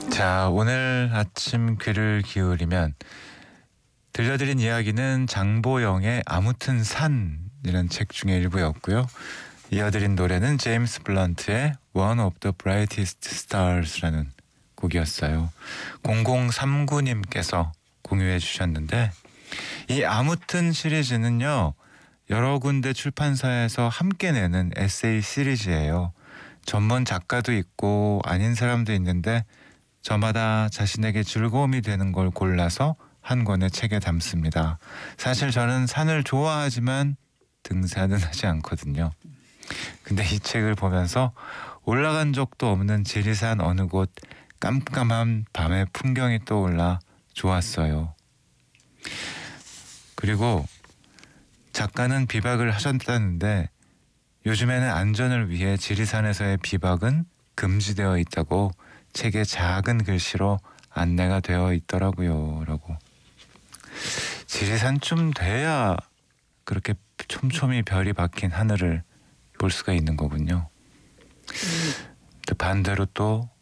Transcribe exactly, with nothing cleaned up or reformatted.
자, 오늘 아침 귀를 기울이면 들려드린 이야기는 장보영의 아무튼 산이라는 책 중에 일부였고요. 이어드린 노래는 제임스 블런트의 One of the Brightest Stars라는 곡이었어요. 공공삼구님께서 공유해 주셨는데, 이 아무튼 시리즈는요, 여러 군데 출판사에서 함께 내는 에세이 시리즈예요. 전문 작가도 있고 아닌 사람도 있는데 저마다 자신에게 즐거움이 되는 걸 골라서 한 권의 책에 담습니다. 사실 저는 산을 좋아하지만 등산은 하지 않거든요. 근데 이 책을 보면서 올라간 적도 없는 지리산 어느 곳 깜깜한 밤의 풍경이 떠올라 좋았어요. 그리고 작가는 비박을 하셨다는데 요즘에는 안전을 위해 지리산에서의 비박은 금지되어 있다고 책에 작은 글씨로 안내가 되어 있더라고요. 라고. 지리산쯤 돼야 그렇게 촘촘히 별이 박힌 하늘을 볼 수가 있는 거군요. 또 반대로 또